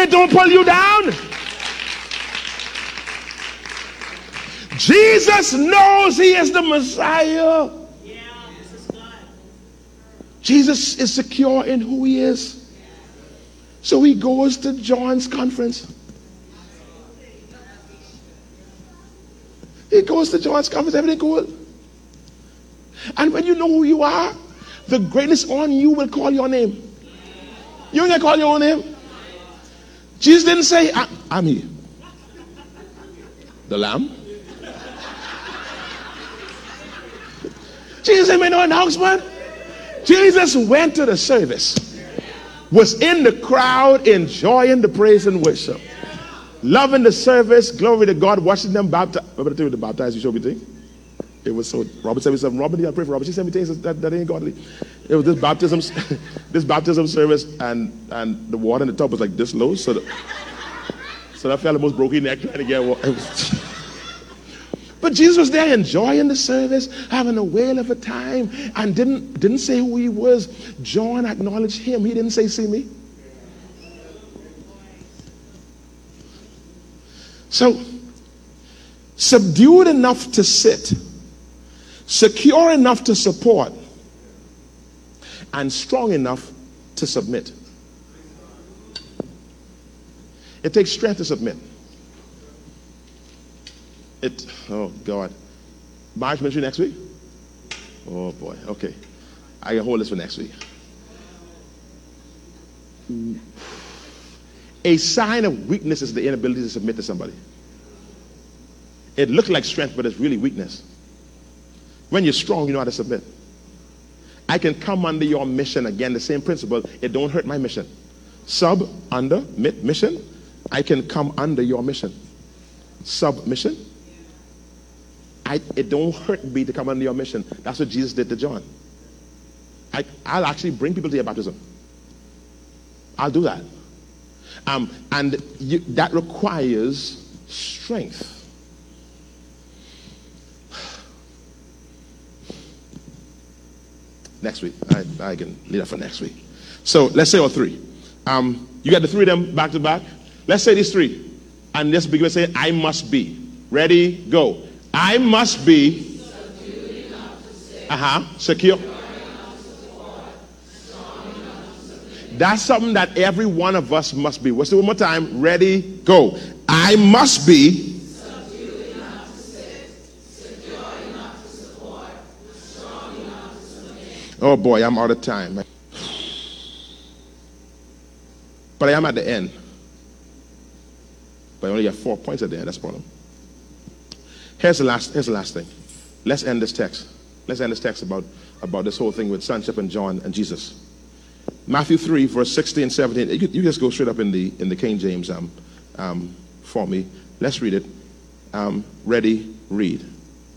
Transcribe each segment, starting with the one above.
It don't pull you down. Jesus knows he is the Messiah. Jesus is secure in who he is. So he goes to John's conference. He goes to John's conference, everything cool. And when you know who you are, the greatness on you will call your name. You ain't gonna call your own name. Jesus didn't say, I'm he, the Lamb. Jesus made no announcement. Jesus went to the service, was in the crowd, enjoying the praise and worship, loving the service, glory to God, watching them baptize. Remember the baptize you showed me thing? It was so, Robert said me something. Robert, you gotta pray for Robert. She sent me things that ain't godly. It was this baptism, this baptism service, and the water in the tub was like this low, so that fella almost broke his neck trying to get water. But Jesus was there enjoying the service, having a whale of a time, and didn't say who he was. John acknowledged him. He didn't say, see me. So, subdued enough to sit, secure enough to support, and strong enough to submit. It takes strength to submit. Oh God. Marriage ministry next week? Oh boy, okay. I can hold this for next week. A sign of weakness is the inability to submit to somebody. It looks like strength, but it's really weakness. When you're strong, you know how to submit. I can come under your mission. Again, the same principle. It don't hurt my mission. Sub, under, mission. I can come under your mission. Submission. It don't hurt me to come under your mission. That's what Jesus did to John. I'll actually bring people to your baptism. I'll do that. That requires strength. Next week. I can leave that for next week. So let's say all three. You got the three of them back to back. Let's say these three. And let's begin to say, I must be. Ready, go. I must be secure. That's something that every one of us must be. Let's do it one more time. Ready, go. I must be oh boy, I'm out of time. But I am at the end. But I only have 4 points at the end. That's the problem. Here's the last thing. Let's end this text. Let's end this text about this whole thing with sonship and John and Jesus. Matthew 3, verse 16 and 17. You just go straight up in the King James for me. Let's read it. Ready, read.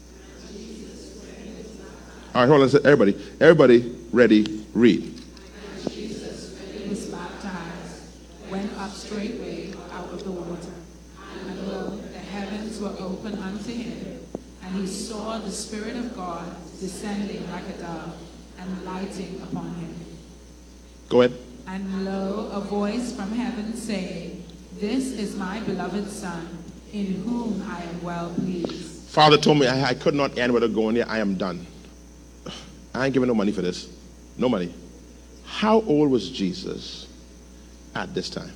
All right, hold on. Everybody, ready, read. As Jesus was baptized, went up straightway out of the water, and lo, the heavens were open unto him, and he saw the Spirit of God descending like a dove and lighting upon him. Go ahead. And lo, a voice from heaven saying, This is my beloved Son, in whom I am well pleased. Father told me I could not end without going there. I am done. I ain't giving no money for this. No money. How old was Jesus at this time?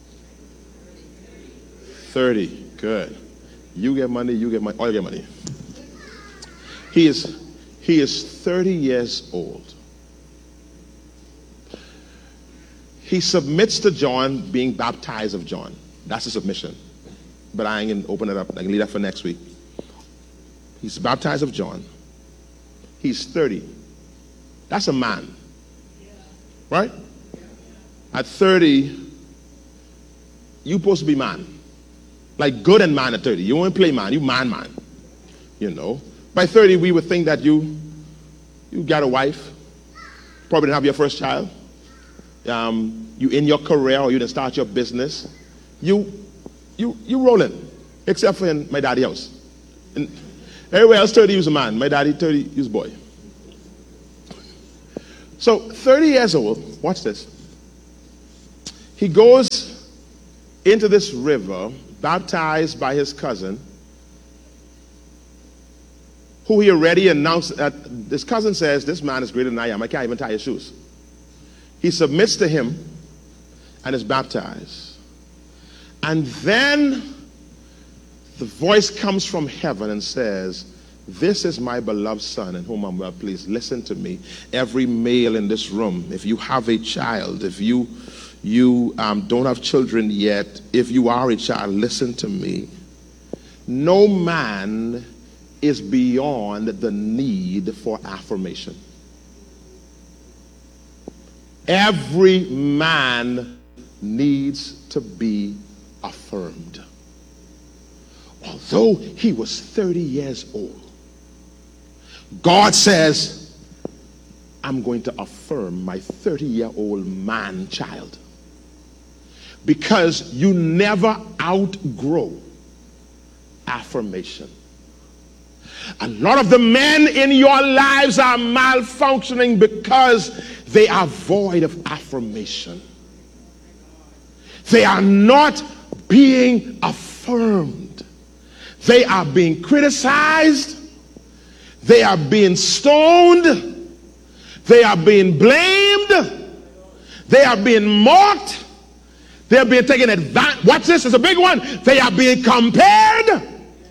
30. Good. You get money, all you get money. He is 30 years old. He submits to John being baptized of John. That's a submission. But I ain't going to open it up. I can leave that for next week. He's baptized of John. He's 30. That's a man. Right? At 30, you're supposed to be man. Like good and man at 30. You won't play man. You man. You know. By 30, we would think that you got a wife. Probably didn't have your first child. You in your career or you didn't start your business. You rolling. Except for in my daddy's house. And everywhere else 30 he was a man. My daddy 30 he was a boy. So 30 years old, watch this. He goes into this river, baptized by his cousin, who he already announced that his cousin says, this man is greater than I am. I can't even tie his shoes. He submits to him and is baptized. And then the voice comes from heaven and says, this is my beloved son in whom I'm well pleased. Listen to me. Every male in this room, if you have a child, if you don't have children yet, if you are a child, listen to me. No man is beyond the need for affirmation. Every man needs to be affirmed. Although he was 30 years old, God says, I'm going to affirm my 30-year-old man child. Because you never outgrow affirmation. A lot of the men in your lives are malfunctioning because they are void of affirmation. They are not being affirmed. They are being criticized. They are being stoned. They are being blamed. They are being mocked. They are being taken advantage. Watch this, it's a big one. They are being compared.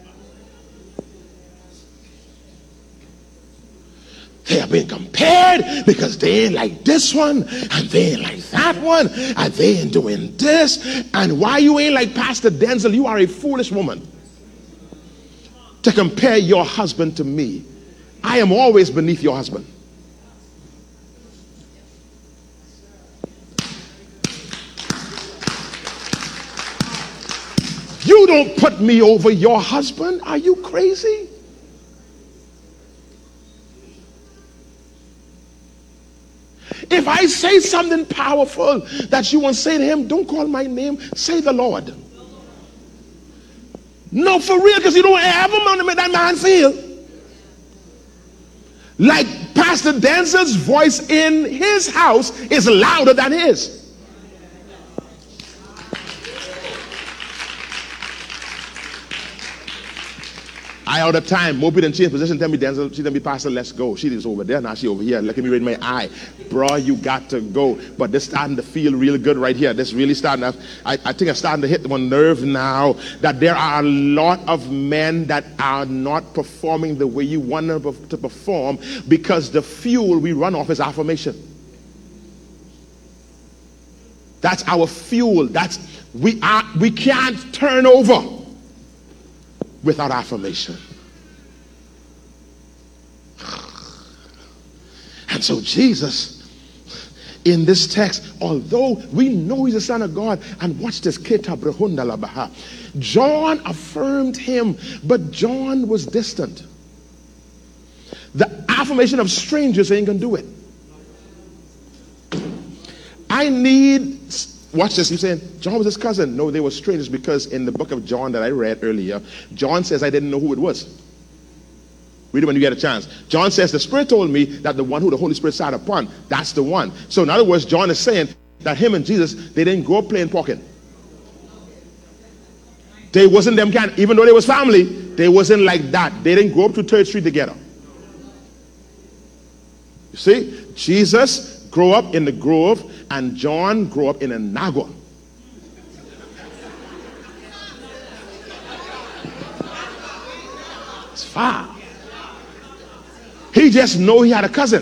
They are being compared because they ain't like this one, and they ain't like that one, and they ain't doing this. And why you ain't like Pastor Denzel? You are a foolish woman to compare your husband to me. I am always beneath your husband. You don't put me over your husband. Are you crazy? If I say something powerful that you want to say to him, don't call my name, say the Lord. No, for real, because you don't ever want to make that man feel like Pastor Denzel's voice in his house is louder than his. I all the time, Moby didn't change position, tell me Denzel, she didn't be Pastor, let's go. She is over there, now she over here, look at me right in my eye. Bro, you got to go. But this starting to feel really good right here. This really starting to, I think it's starting to hit one nerve now that there are a lot of men that are not performing the way you want them to perform because the fuel we run off is affirmation. That's our fuel. That's we can't turn over without affirmation. And so Jesus, in this text, although we know he's the Son of God, and watch this, John affirmed him, but John was distant. The affirmation of strangers ain't gonna do it. I need, watch this, you're saying, John was his cousin. No, they were strangers because in the book of John that I read earlier, John says, I didn't know who it was. Read it when you get a chance. John says, the Spirit told me that the one who the Holy Spirit sat upon, that's the one. So in other words, John is saying that him and Jesus, they didn't grow up playing pocket. They wasn't them kind, even though they was family, they wasn't like that. They didn't grow up to 3rd Street together. You see, Jesus grew up in the Grove, and John grew up in Anagua. It's far. He just know he had a cousin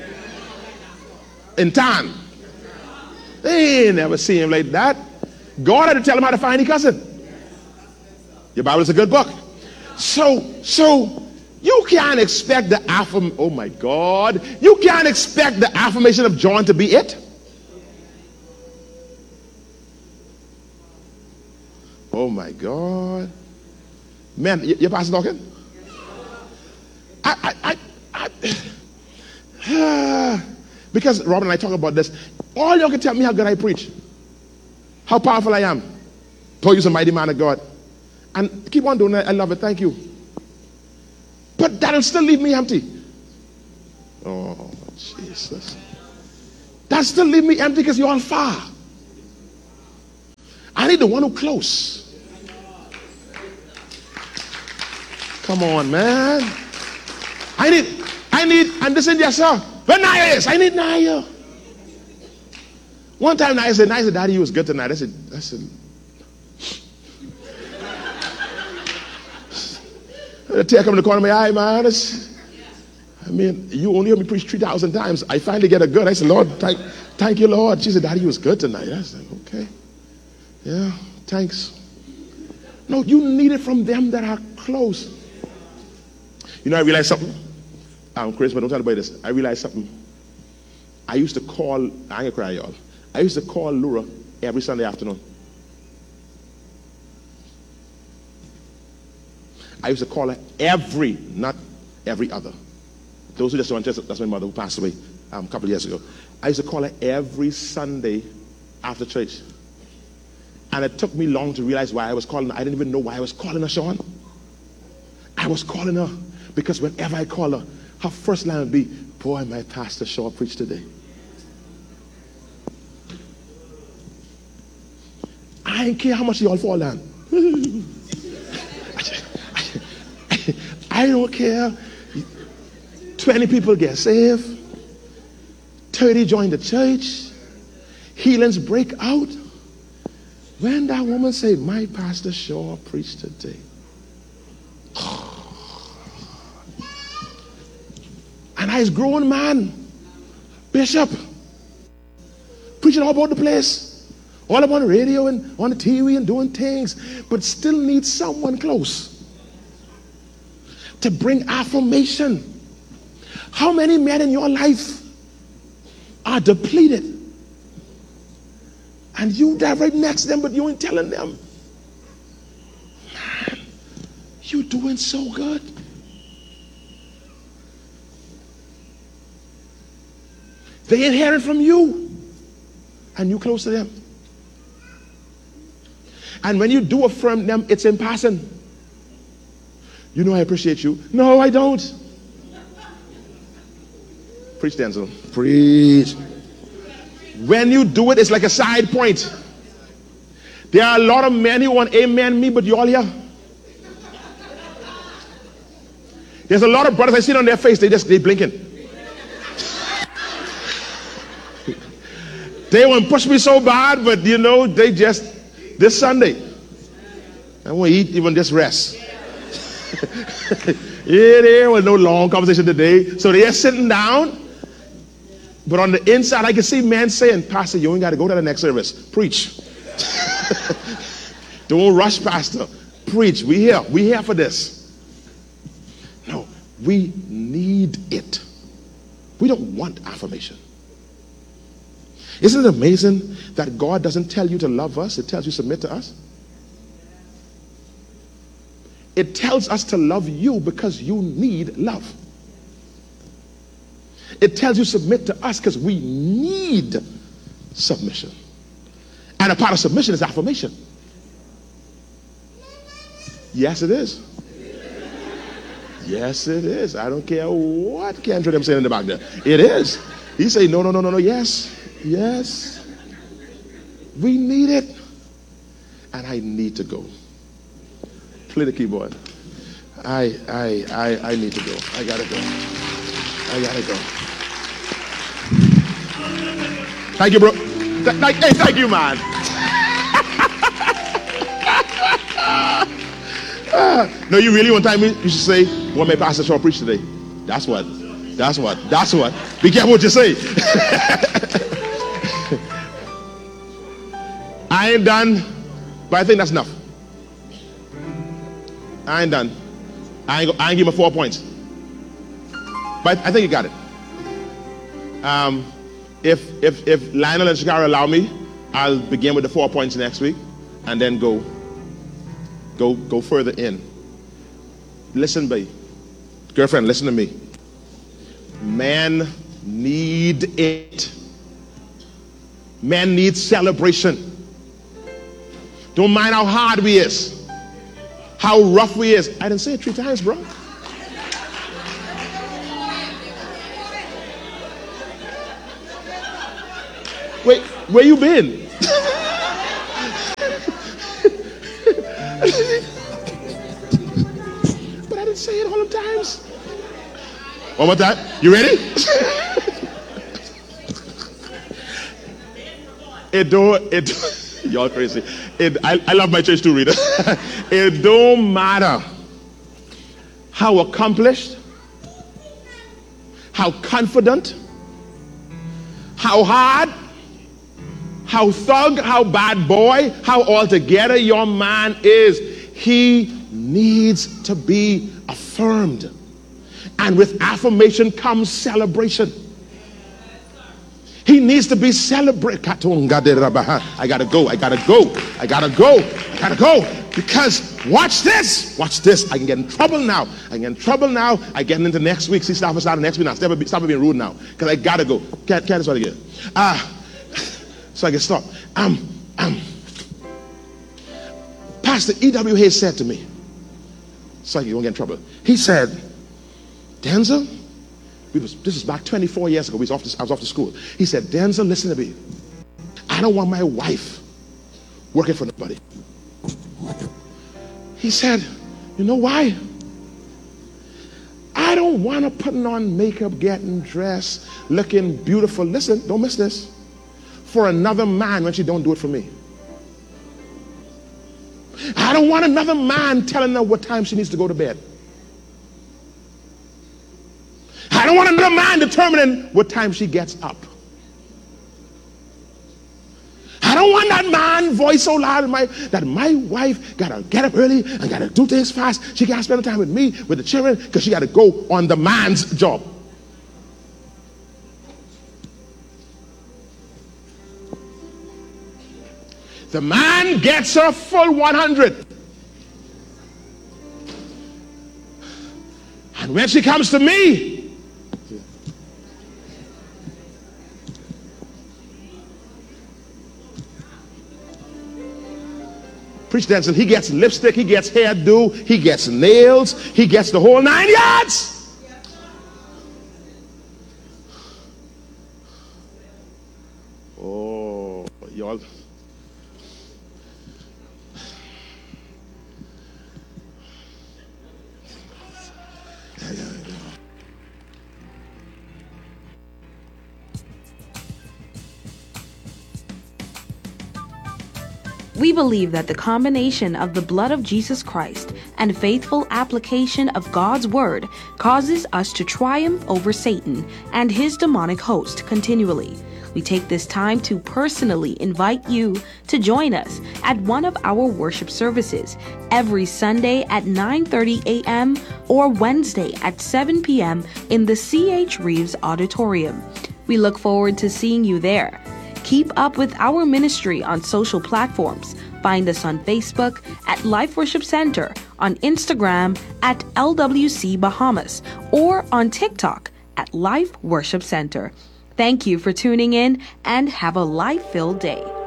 in town. They ain't never seen him like that. God had to tell him how to find his cousin. Your Bible is a good book. So you can't expect the affirmation. Oh my God. You can't expect the affirmation of John to be it. Oh my God. Man, your pastor talking? Because Robin and I talk about this. All y'all can tell me how good I preach. How powerful I am. Told you a mighty man of God. And keep on doing that. I love it. Thank you. But that'll still leave me empty. Oh, Jesus. That still leave me empty because you're all far. I need the one who close. Come on, man. I need, and listen, yes, sir. Where Naya is? I need Naya. One time Naya said, Daddy, you was good tonight. I said, a tear come in the corner of my eye, man. I mean, you only heard me preach 3,000 times. I finally get a good. I said, Lord, thank you, Lord. She said, Daddy, you was good tonight. I said, okay. Yeah, thanks. No, you need it from them that are close. You know, I realized something. I'm Chris, but don't tell anybody this. I realized something. I used to call, I ain't gonna cry, y'all. I used to call Laura every Sunday afternoon. I used to call her every, not every other. Those who just don't understand, that's my mother who passed away a couple of years ago. I used to call her every Sunday after church. And it took me long to realize why I was calling her. I didn't even know why I was calling her, Sean. I was calling her because whenever I call her, her first line would be, boy, my pastor Shaw preached today. I don't care how much y'all fall down. I don't care. 20 people get saved. 30 join the church. Healings break out. When that woman said, my pastor Shaw preached today. And I was grown man, bishop, preaching all about the place, all about the radio and on the TV and doing things, but still need someone close to bring affirmation. How many men in your life are depleted? And you dive right next to them, but you ain't telling them. Man, you doing so good. They inherit from you, and you close to them. And when you do affirm them, it's in passing. You know I appreciate you. No, I don't. Preach, Denzel. Preach. When you do it, it's like a side point. There are a lot of men who want amen me, but you all here. There's a lot of brothers I see on their face, they blinking. They want to push me so bad, but you know, they just, this Sunday, I won't eat, even just rest. Yeah, there was no long conversation today. So they're sitting down, but on the inside, I can see men saying, Pastor, you ain't got to go to the next service. Preach. Don't rush, Pastor. Preach. We here for this. No, we need it. We don't want affirmation. Isn't it amazing that God doesn't tell you to love us, it tells you to submit to us? It tells us to love you because you need love. It tells you to submit to us because we need submission. And a part of submission is affirmation. Yes, it is. Yes, it is. I don't care what Kendra them saying in the back there. It is. He say no. Yes. Yes. We need it. And I need to go. Play the keyboard. I need to go. I gotta go. Thank you, bro. Hey, thank you, man. No, you really want time? You should say, what may Pastor Shaw preach today? That's what. Be careful what you say. I ain't done, but I think that's enough. I ain't done. I ain't give him 4 points. But I think you got it. If Lionel and Shakara allow me, I'll begin with the 4 points next week and then go further in. Listen, babe. Girlfriend, listen to me. Men need it. Men need celebration. Don't mind how hard we is, how rough we is. I didn't say it 3 times, bro. Wait, where you been? But I didn't say it all the times. One more time. You ready? Y'all crazy. I love my church too, Rita. It don't matter how accomplished, how confident, how hard, how thug, how bad boy, how altogether your man is. He needs to be affirmed. And with affirmation comes celebration. He needs to be celebrated. I gotta go. Because watch this. I can get in trouble now. I get into next week. See, stop next week now. Stop being rude now. Because I gotta go. Can't this one again. So I can stop. Pastor E.W. Hayes said to me, so you won't get in trouble. He said, Denzel, this was back 24 years ago. I was off to school. He said, Denzel, listen to me. I don't want my wife working for nobody. He said, you know why? I don't want her putting on makeup, getting dressed, looking beautiful. Listen, don't miss this. For another man when she don't do it for me. I don't want another man telling her what time she needs to go to bed. I don't want another man determining what time she gets up. I don't want that man voice so loud that my wife gotta get up early and gotta do things fast. She gotta spend time with me, with the children, because she gotta go on the man's job. The man gets a full 100. And when she comes to me, preach Denzel, he gets lipstick, he gets hairdo, he gets nails, he gets the whole 9 yards. Oh, y'all. We believe that the combination of the blood of Jesus Christ and faithful application of God's word causes us to triumph over Satan and his demonic host continually. We take this time to personally invite you to join us at one of our worship services every Sunday at 9:30 a.m. or Wednesday at 7 p.m. in the C.H. Reeves Auditorium. We look forward to seeing you there. Keep up with our ministry on social platforms. Find us on Facebook at Life Worship Center, on Instagram at LWC Bahamas, or on TikTok at Life Worship Center. Thank you for tuning in and have a life-filled day.